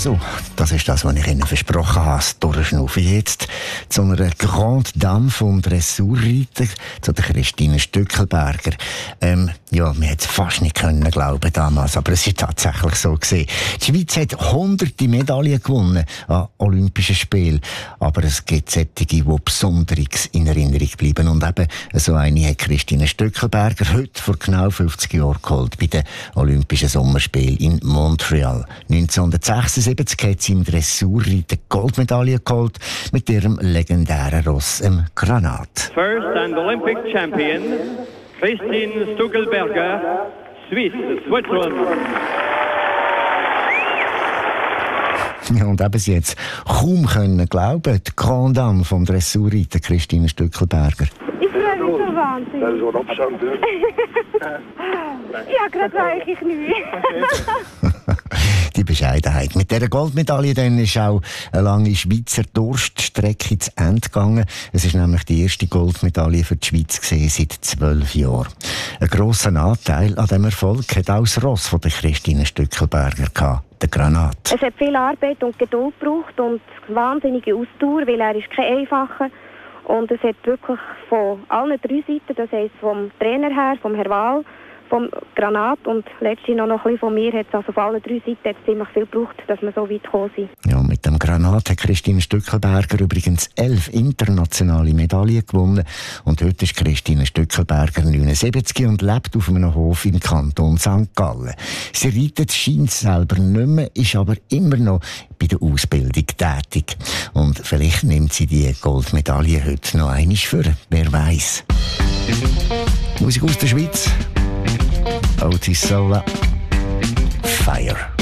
So, das ist das, was ich Ihnen versprochen habe, das Durchschnaufen. Jetzt zu einer Grande Dame vom Dressurreiten, zu der Christine Stückelberger. Ja, man hätte es fast nicht können glauben damals, aber es ist tatsächlich so gewesen. Die Schweiz hat hunderte Medaillen gewonnen an Olympischen Spielen, aber es gibt solche, die besonders in Erinnerung bleiben. Und eben so eine hat Christine Stückelberger heute vor genau 50 Jahren geholt bei den Olympischen Sommerspielen in Montreal. 1976 hat sie im Dressurreiten Goldmedaille geholt mit ihrem legendären Ross, dem Granat. First and Olympic champion, Christine Stückelberger, Switzerland. Ja, und eben sie jetzt kaum können glauben, die Grande Dame vom Dressurreiten, Christine Stückelberger. Ich freue mich so wahnsinnig. Das ist so ein Abstand. Ja, gerade eigentlich nicht. Die Bescheidenheit. Mit dieser Goldmedaille dann ist auch eine lange Schweizer Durststrecke zu Ende gegangen. Es ist nämlich die erste Goldmedaille für die Schweiz gesehen seit 12 Jahren. Einen grossen Anteil an diesem Erfolg hat auch das Ross von der Christine Stückelberger gehabt, der Granat. Es hat viel Arbeit und Geduld gebraucht und wahnsinnige Ausdauer, weil er ist kein einfacher. Und es hat wirklich von allen drei Seiten, das heisst vom Trainer her, vom Herr Wahl, vom Granat und letztlich noch ein bisschen von mir, hat es also von allen drei Seiten ziemlich viel gebraucht, dass wir so weit gekommen sind. Ja, mit dem Granat hat Christine Stückelberger übrigens 11 internationale Medaillen gewonnen. Und heute ist Christine Stückelberger 79 und lebt auf einem Hof im Kanton St. Gallen. Sie reitet scheint selber nicht mehr, ist aber immer noch bei der Ausbildung tätig. Und vielleicht nimmt sie die Goldmedaille heute noch einmal für. Wer weiß. Musik aus der Schweiz. Otis Sola. Fire.